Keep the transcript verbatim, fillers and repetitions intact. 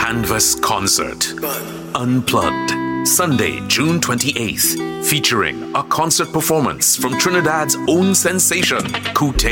Canvas Concert. Unplugged. Sunday, June twenty-eighth. Featuring a concert performance from Trinidad's own sensation, Kute